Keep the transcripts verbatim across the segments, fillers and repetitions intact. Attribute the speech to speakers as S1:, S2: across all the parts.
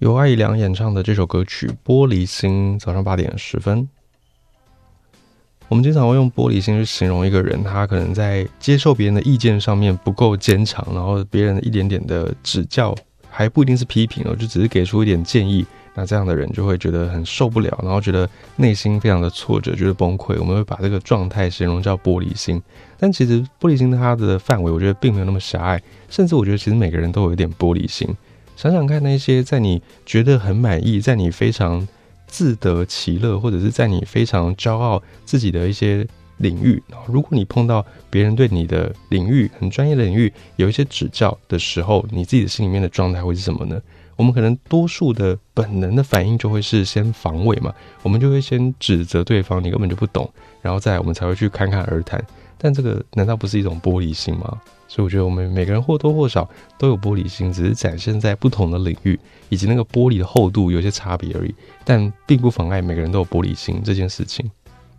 S1: 由艾怡良演唱的这首歌曲《玻璃心》，早上八点十分。我们经常会用玻璃心去形容一个人，他可能在接受别人的意见上面不够坚强，然后别人的一点点的指教还不一定是批评哦，就只是给出一点建议，那这样的人就会觉得很受不了，然后觉得内心非常的挫折，觉得崩溃。我们会把这个状态形容叫玻璃心，但其实玻璃心它的范围我觉得并没有那么狭隘，甚至我觉得其实每个人都有一点玻璃心。想想看，那些在你觉得很满意，在你非常自得其乐，或者是在你非常骄傲自己的一些领域，如果你碰到别人对你的领域很专业的领域有一些指教的时候，你自己的心里面的状态会是什么呢？我们可能多数的本能的反应就会是先防卫嘛，我们就会先指责对方你根本就不懂，然后再来我们才会去侃侃而谈。但这个难道不是一种玻璃心吗？所以我觉得我们每个人或多或少都有玻璃心，只是展现在不同的领域，以及那个玻璃的厚度有些差别而已，但并不妨碍每个人都有玻璃心这件事情。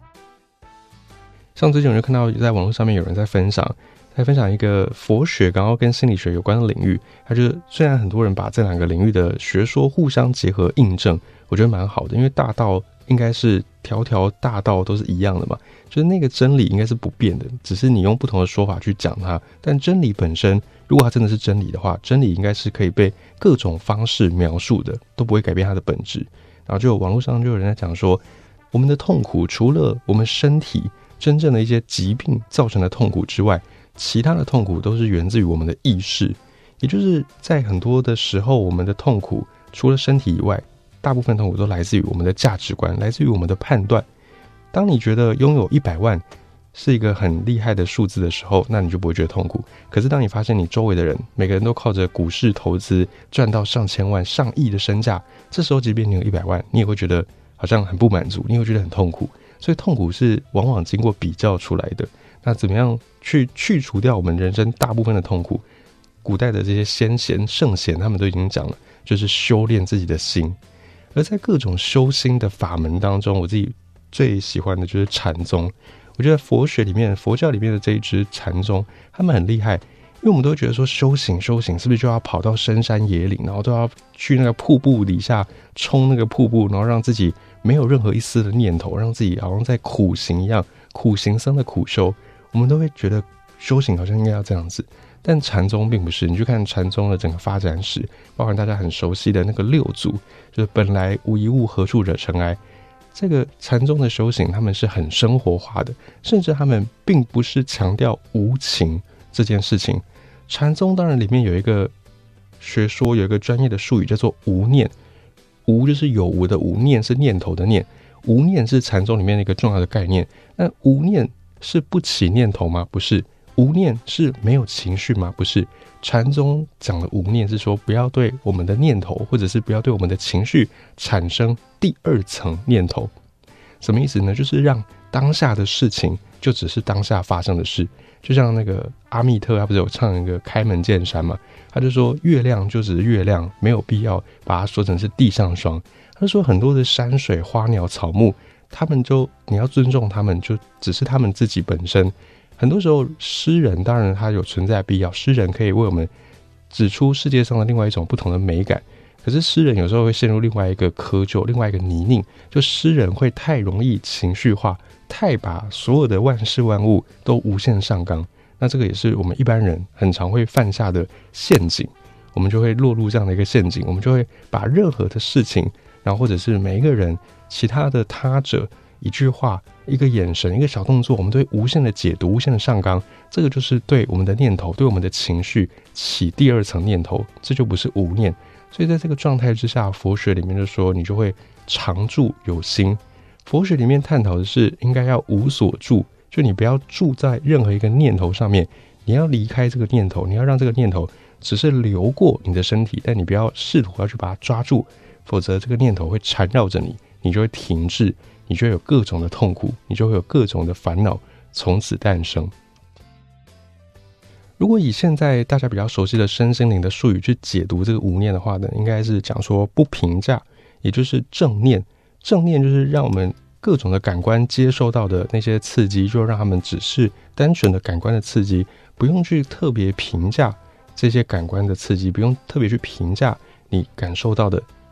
S1: 像最近我就看到在网络上面有人在分享在分享一个佛学刚好跟心理学有关的领域，他就虽然很多人把这两个领域的学说互相结合印证，我觉得蛮好的，因为大道应该是条条大道都是一样的嘛，就是那个真理应该是不变的，只是你用不同的说法去讲它，但真理本身如果它真的是真理的话，真理应该是可以被各种方式描述的，都不会改变它的本质。然后就有网络上就有人在讲说，我们的痛苦除了我们身体真正的一些疾病造成的痛苦之外，其他的痛苦都是源自于我们的意识，也就是在很多的时候，我们的痛苦除了身体以外，大部分痛苦都来自于我们的价值观，来自于我们的判断。当你觉得拥有一百万是一个很厉害的数字的时候，那你就不会觉得痛苦。可是当你发现你周围的人每个人都靠着股市投资赚到上千万上亿的身价，这时候即便你有一百万，你也会觉得好像很不满足，你也会觉得很痛苦。所以痛苦是往往经过比较出来的。那怎么样去去除掉我们人生大部分的痛苦？古代的这些先贤圣贤他们都已经讲了，就是修炼自己的心。而在各种修心的法门当中，我自己最喜欢的就是禅宗。我觉得佛学里面佛教里面的这一支禅宗他们很厉害，因为我们都觉得说修行修行是不是就要跑到深山野岭，然后都要去那个瀑布底下冲那个瀑布，然后让自己没有任何一丝的念头，让自己好像在苦行一样，苦行僧的苦修，我们都会觉得修行好像应该要这样子。但禅宗并不是，你去看禅宗的整个发展史，包含大家很熟悉的那个六祖，就是本来无一物，何处惹尘埃。这个禅宗的修行他们是很生活化的，甚至他们并不是强调无情这件事情。禅宗当然里面有一个学说，有一个专业的术语叫做无念。无就是有无的无，念是念头的念，无念是禅宗里面的一个重要的概念。那无念是不起念头吗？不是。无念是没有情绪吗？不是。禅宗讲的无念是说不要对我们的念头，或者是不要对我们的情绪产生第二层念头。什么意思呢？就是让当下的事情就只是当下发生的事。就像那个阿密特他不是有唱一个开门见山嘛，他就说月亮就只是月亮，没有必要把它说成是地上霜。他就说很多的山水花鸟草木，他们就你要尊重他们，就只是他们自己本身。很多时候诗人当然他有存在的必要，诗人可以为我们指出世界上的另外一种不同的美感，可是诗人有时候会陷入另外一个窠臼，另外一个泥泞，就诗人会太容易情绪化，太把所有的万事万物都无限上纲。那这个也是我们一般人很常会犯下的陷阱，我们就会落入这样的一个陷阱，我们就会把任何的事情，然后或者是每一个人其他的他者，一句话一个眼神一个小动作，我们都会无限的解读，无限的上纲。这个就是对我们的念头，对我们的情绪起第二层念头，这就不是无念。所以在这个状态之下，佛学里面就说你就会常住有心。佛学里面探讨的是应该要无所住，就你不要住在任何一个念头上面，你要离开这个念头，你要让这个念头只是流过你的身体，但你不要试图要去把它抓住，否则这个念头会缠绕着你，你就会停滞，你就会有各种的痛苦，你就会有各种的烦恼从此诞生。如果以现在大家比较熟悉的身心灵的术语去解读这个无念的话呢，应该是讲说不评价，也就是正念。正念就是让我们各种的感官接受到的那些刺激，就让他们只是单纯的感官的刺激，不用去特别评价这些感官的刺激，不用特别去评价你感受到的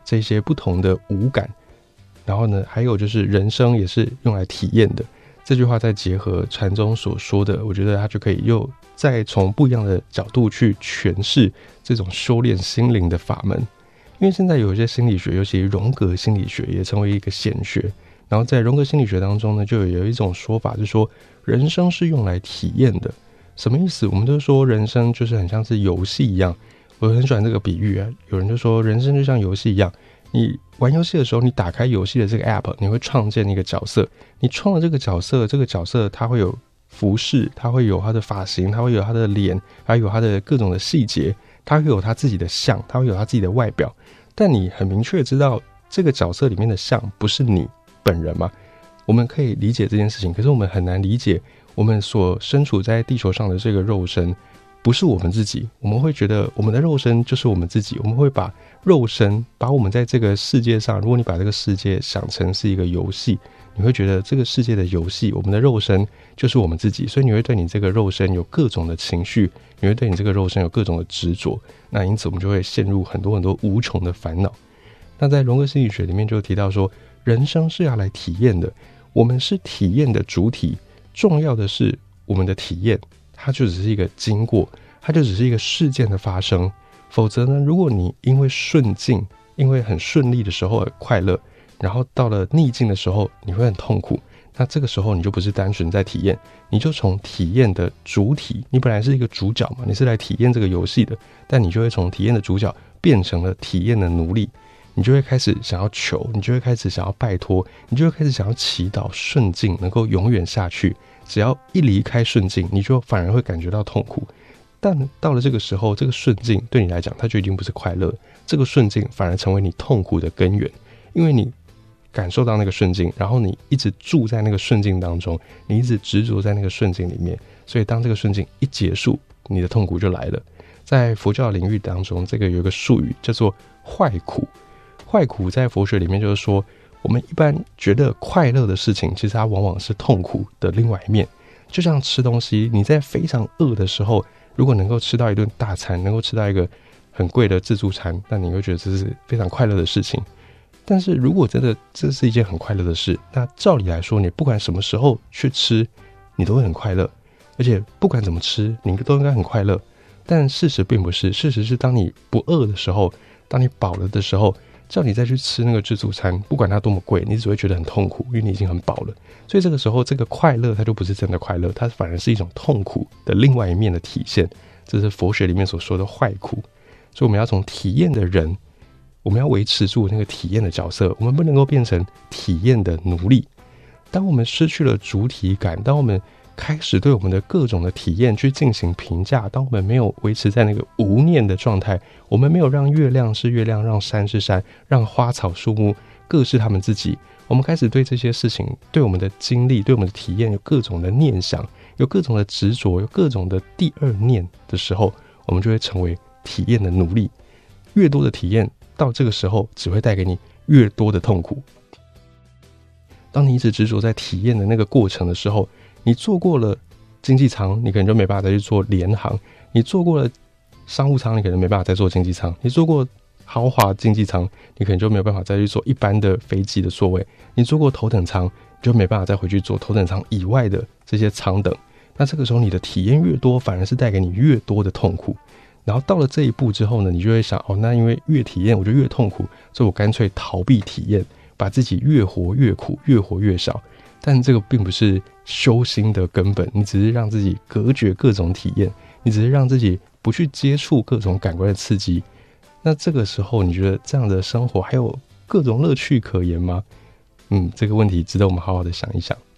S1: 这些不同的五感。然后呢，还有就是人生也是用来体验的。这句话再结合禅宗所说的，我觉得它就可以又再从不一样的角度去诠释这种修炼心灵的法门。因为现在有一些心理学，尤其荣格心理学也成为一个显学。然后在荣格心理学当中呢，就有一种说法，就是说人生是用来体验的。什么意思？我们都说人生就是很像是游戏一样，我很喜欢这个比喻啊。有人就说人生就像游戏一样，你玩游戏的时候，你打开游戏的这个 app， 你会创建一个角色，你创了这个角色，这个角色它会有服饰，它会有它的发型，它会有它的脸，还有它的各种的细节，它会有它自己的像，它会有它自己的外表。但你很明确知道这个角色里面的像不是你本人嘛？我们可以理解这件事情，可是我们很难理解我们所身处在地球上的这个肉身不是我们自己。我们会觉得我们的肉身就是我们自己，我们会把肉身，把我们在这个世界上，如果你把这个世界想成是一个游戏，你会觉得这个世界的游戏，我们的肉身就是我们自己，所以你会对你这个肉身有各种的情绪，你会对你这个肉身有各种的执着，那因此我们就会陷入很多很多无穷的烦恼。那在荣格心理学里面就提到说，人生是要来体验的，我们是体验的主体，重要的是我们的体验，它就只是一个经过，它就只是一个事件的发生。否则呢，如果你因为顺境，因为很顺利的时候而快乐，然后到了逆境的时候你会很痛苦，那这个时候你就不是单纯在体验，你就从体验的主体，你本来是一个主角嘛，你是来体验这个游戏的，但你就会从体验的主角变成了体验的奴隶，你就会开始想要求，你就会开始想要拜托，你就会开始想要祈祷顺境能够永远下去。只要一离开顺境，你就反而会感觉到痛苦。但到了这个时候，这个顺境对你来讲它就已经不是快乐，这个顺境反而成为你痛苦的根源。因为你感受到那个顺境，然后你一直住在那个顺境当中，你一直执着在那个顺境里面，所以当这个顺境一结束，你的痛苦就来了。在佛教领域当中，这个有一个术语叫做坏苦。坏苦在佛学里面就是说，我们一般觉得快乐的事情，其实它往往是痛苦的另外一面。就像吃东西，你在非常饿的时候，如果能够吃到一顿大餐，能够吃到一个很贵的自助餐，那你会觉得这是非常快乐的事情。但是如果真的这是一件很快乐的事，那照理来说，你不管什么时候去吃，你都会很快乐，而且不管怎么吃，你都应该很快乐。但事实并不是，事实是当你不饿的时候，当你饱了的时候，叫你再去吃那个自助餐，不管它多么贵，你只会觉得很痛苦，因为你已经很饱了。所以这个时候，这个快乐它就不是真的快乐，它反而是一种痛苦的另外一面的体现。这是佛学里面所说的坏苦。所以我们要从体验的人，我们要维持住那个体验的角色，我们不能够变成体验的奴隶。当我们失去了主体感，当我们开始对我们的各种的体验去进行评价，当我们没有维持在那个无念的状态，我们没有让月亮是月亮，让山是山，让花草树木各是他们自己，我们开始对这些事情，对我们的经历，对我们的体验有各种的念想，有各种的执着，有各种的第二念的时候，我们就会成为体验的奴隶。越多的体验到这个时候只会带给你越多的痛苦。当你一直执着在体验的那个过程的时候，你做过了经济舱，你可能就没办法再去做联航；你做过了商务舱，你可能没办法再做经济舱；你做过豪华经济舱，你可能就没有办法再去做一般的飞机的座位；你做过头等舱，你就没办法再回去做头等舱以外的这些舱等。那这个时候你的体验越多，反而是带给你越多的痛苦。然后到了这一步之后呢，你就会想，哦，那因为越体验我就越痛苦，所以我干脆逃避体验，把自己越活越苦，越活越少。但这个并不是修心的根本，你只是让自己隔绝各种体验，你只是让自己不去接触各种感官的刺激。那这个时候你觉得这样的生活还有各种乐趣可言吗？嗯，这个问题值得我们好好的想一想。